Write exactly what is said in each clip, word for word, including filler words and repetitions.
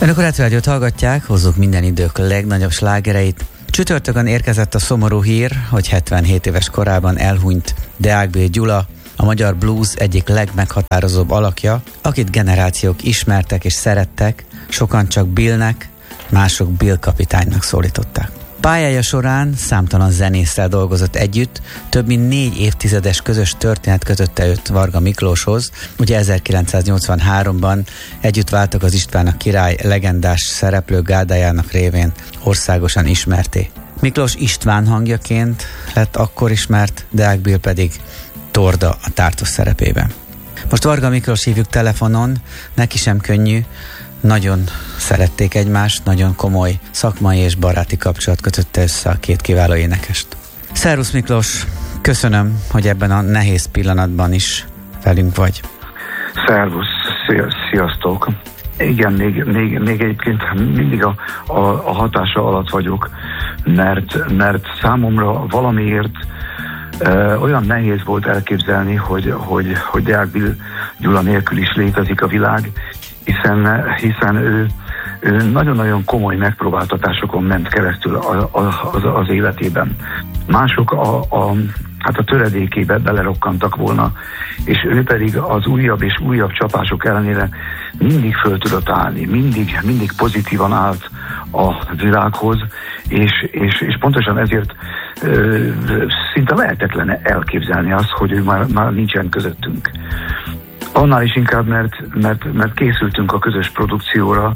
Önök a Retro-rádiót hallgatják, hozzuk minden idők legnagyobb slágereit. Csütörtökön érkezett a szomorú hír, hogy hetvenhét éves korában elhunyt Deák Bill Gyula, a magyar blues egyik legmeghatározóbb alakja, akit generációk ismertek és szerettek, sokan csak Billnek, mások Bill kapitánynak szólították. Pályája során számtalan zenésszel dolgozott együtt, több mint négy évtizedes közös történet kötötte őt Varga Miklóshoz. Ugye ezerkilencszáznyolcvanháromban együtt váltak az István a király legendás szereplő gárdájának révén országosan ismerté. Miklós István hangjaként lett akkor ismert, Deák Bill pedig Torda a Tártos szerepében. Most Varga Miklós hívjuk telefonon, neki sem könnyű, nagyon szerették egymást, nagyon komoly szakmai és baráti kapcsolat kötötte össze a két kiváló énekest. Szervusz Miklós, köszönöm, hogy ebben a nehéz pillanatban is velünk vagy. Szervusz, sziasztok! Igen, még, még, még egyébként mindig a, a, a hatása alatt vagyok, mert, mert számomra valamiért ö, olyan nehéz volt elképzelni, hogy, hogy, hogy Deák Bill Gyula nélkül is létezik a világ, hiszen, hiszen ő, ő nagyon-nagyon komoly megpróbáltatásokon ment keresztül a, a, az, az életében. Mások a, a, hát a töredékébe belerokkantak volna, és ő pedig az újabb és újabb csapások ellenére mindig föl tudott állni, mindig, mindig pozitívan állt a világhoz, és, és, és pontosan ezért ö, szinte lehetetlen elképzelni azt, hogy ő már, már nincsen közöttünk. Annál is inkább, mert, mert, mert készültünk a közös produkcióra,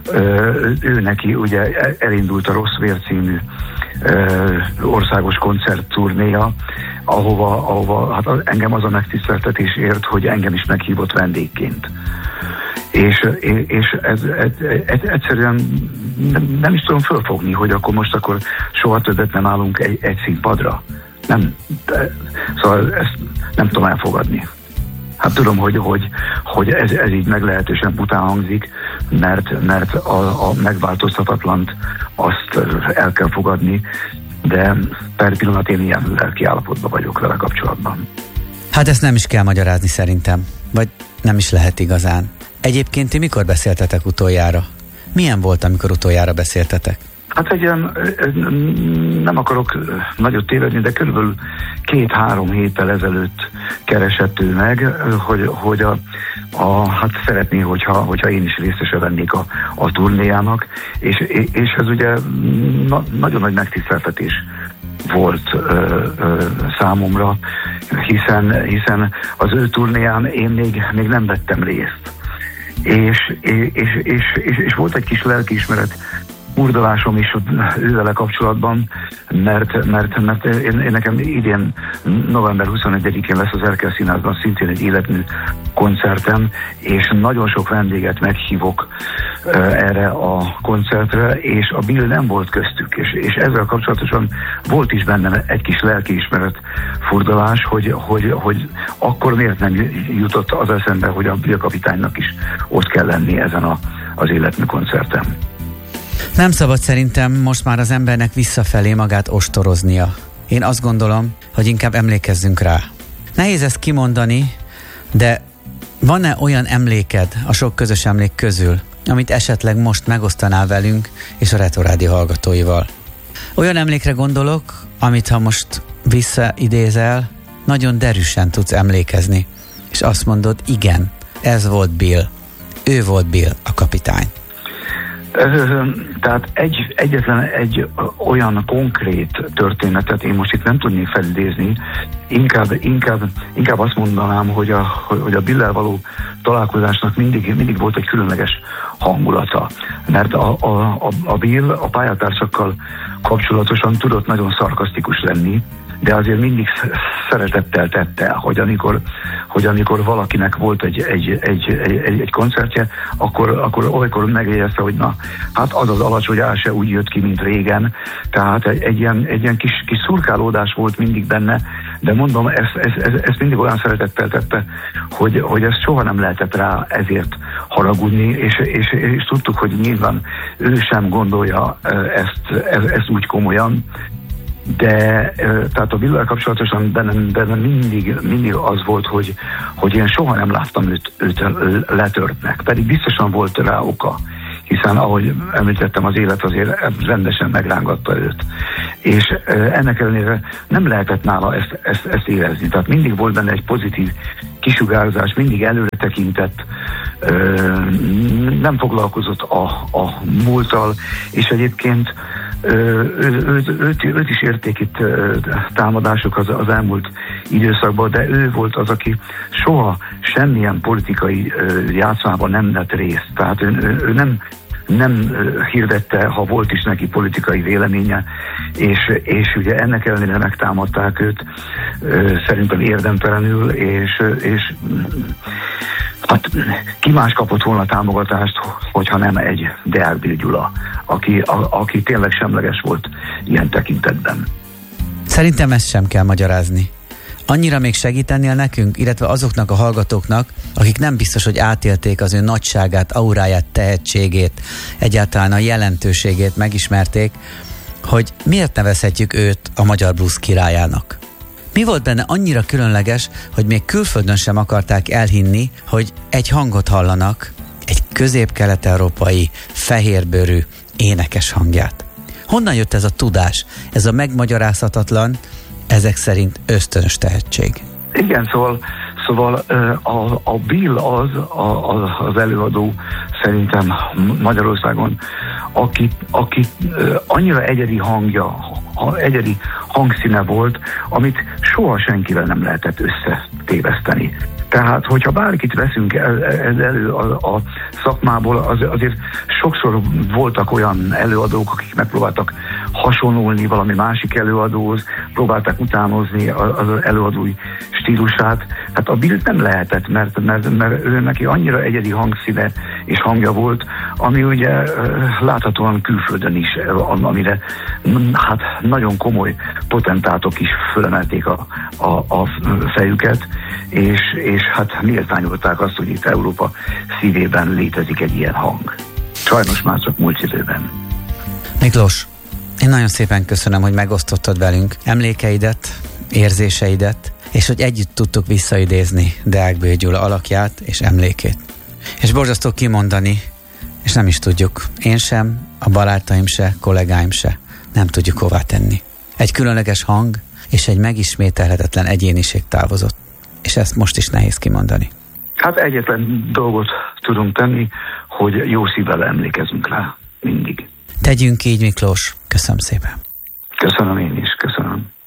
ő neki ugye elindult a Rossz Vér című országos koncertturnéja, ahova, ahova hát engem az a megtiszteltetés ért, hogy engem is meghívott vendégként. És, és ez, ez, ez egyszerűen nem, nem is tudom fölfogni, hogy akkor most akkor soha többet nem állunk egy, egy színpadra. Nem, de, szóval ezt nem tudom elfogadni. Hát tudom, hogy, hogy, hogy ez, ez így meglehetősen bután hangzik, mert, mert a, a megváltoztatatlant azt el kell fogadni, de per pillanat én ilyen lelki állapotban vagyok vele kapcsolatban. Hát ezt nem is kell magyarázni szerintem, vagy nem is lehet igazán. Egyébként ti mikor beszéltetek utoljára? Milyen volt, amikor utoljára beszéltetek? Hát egy ilyen, nem akarok nagyot tévedni, de körülbelül két-három héttel ezelőtt keresett ő meg, hogy, hogy a, a, hát szeretné, hogyha, hogyha én is részese vennék a, a turnéjának, és, és ez ugye na, nagyon nagy megtiszteltetés volt ö, ö, számomra, hiszen, hiszen az ő turnéján én még, még nem vettem részt. És, és, és, és, és volt egy kis lelkiismeret urdalásom is ővele kapcsolatban, mert, mert, mert én, én nekem idén november huszonegyedikén lesz az Erkel Színházban szintén egy életmű koncertem, és nagyon sok vendéget meghívok uh, erre a koncertre, és a Bill nem volt köztük, és, és ezzel kapcsolatosan volt is bennem egy kis lelkiismeret furdalás, hogy, hogy, hogy akkor miért nem jutott az eszembe, hogy a Bill kapitánynak is ott kell lenni ezen a, az életmű koncerten. Nem szabad szerintem most már az embernek visszafelé magát ostoroznia. Én azt gondolom, hogy inkább emlékezzünk rá. Nehéz ezt kimondani, de van-e olyan emléked a sok közös emlék közül, amit esetleg most megosztanál velünk és a Retro-rádió hallgatóival? Olyan emlékre gondolok, amit ha most visszaidézel, nagyon derűsen tudsz emlékezni, és azt mondod, igen, ez volt Bill. Ő volt Bill, a kapitány. Tehát egy, egyetlen egy olyan konkrét történetet én most itt nem tudnék felidézni, inkább, inkább, inkább azt mondanám, hogy a, hogy a Bill-el való találkozásnak mindig, mindig volt egy különleges hangulata, mert a, a, a Bill a pályatársakkal kapcsolatosan tudott nagyon szarkasztikus lenni, de azért mindig szeretettel tette, hogy amikor, hogy amikor valakinek volt egy, egy, egy, egy, egy koncertje, akkor, akkor olykor megjegyezte, hogy na, hát az az alacsony se úgy jött ki, mint régen, tehát egy, egy, ilyen, egy ilyen kis, kis szurkálódás volt mindig benne, de mondom, ezt, ezt, ezt, ezt mindig olyan szeretettel tette, hogy, hogy ezt soha nem lehetett rá ezért haragudni, és, és, és tudtuk, hogy nyilván ő sem gondolja ezt, ezt úgy komolyan, de tehát a Bill-el kapcsolatosan bennem, bennem mindig, mindig az volt, hogy, hogy én soha nem láttam őt, őt letörtnek, pedig biztosan volt rá oka, hiszen ahogy említettem, az élet azért rendesen megrángatta őt. És ennek ellenére nem lehetett nála ezt, ezt, ezt érezni. Tehát mindig volt benne egy pozitív kisugárzás, mindig előre tekintett, nem foglalkozott a, a múlttal, és egyébként ő, őt, őt, őt is érték itt támadások az, az elmúlt időszakban, de ő volt az, aki soha semmilyen politikai játszmában nem vett részt. Tehát ő, ő, ő nem nem hirdette, ha volt is neki politikai véleménye, és, és ugye ennek ellenére megtámadták őt, szerintem érdemtelenül, és, és hát ki más kapott volna támogatást, hogyha nem egy Deák Bill Gyula, aki, a, aki tényleg semleges volt ilyen tekintetben. Szerintem ezt sem kell magyarázni. Annyira még segítenél nekünk, illetve azoknak a hallgatóknak, akik nem biztos, hogy átélték az ő nagyságát, auráját, tehetségét, egyáltalán a jelentőségét megismerték, hogy miért nevezhetjük őt a magyar blues királyának. Mi volt benne annyira különleges, hogy még külföldön sem akarták elhinni, hogy egy hangot hallanak, egy közép-kelet-európai, fehérbőrű, énekes hangját. Honnan jött ez a tudás, ez a megmagyarázhatatlan, ezek szerint ösztönös tehetség? Igen, szóval, szóval a, a Bill az, a, az előadó szerintem Magyarországon, aki, aki annyira egyedi hangja, egyedi hangszíne volt, amit soha senkivel nem lehetett összetéveszteni. Tehát, hogyha bárkit veszünk el, el, elő a, a szakmából, az, azért sokszor voltak olyan előadók, akik megpróbáltak hasonlulni valami másik előadóhoz, próbálták utánozni az előadói stílusát. Hát a Bill nem lehetett, mert, mert, mert ő neki annyira egyedi hangszíne és hangja volt, ami ugye láthatóan külföldön is, amire hát nagyon komoly potentátok is fölemelték a, a, a fejüket, és, és hát méltányolták azt, hogy itt Európa szívében létezik egy ilyen hang. Sajnos már csak múlt időben. Miklós, én nagyon szépen köszönöm, hogy megosztottad velünk emlékeidet, érzéseidet, és hogy együtt tudtuk visszaidézni Deák Bill Gyula alakját és emlékét. És borzasztó kimondani, és nem is tudjuk. Én sem, a barátaim se, kollégáim se. Nem tudjuk hová tenni. Egy különleges hang és egy megismételhetetlen egyéniség távozott. És ezt most is nehéz kimondani. Hát egyetlen dolgot tudunk tenni, hogy jó szívvel emlékezünk rá mindig. Tegyünk így, Miklós. Köszönöm szépen. Köszönöm én is, köszönöm.